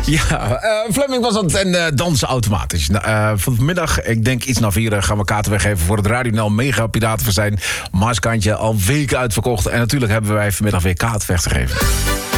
Ja, Fleming was dat en dansen automatisch. Vanmiddag, ik denk iets na 4, gaan we kaarten weggeven voor het Radio Mega Piratenfestijn. Maaskantje, al weken uitverkocht. En natuurlijk hebben wij vanmiddag weer kaarten weg te geven.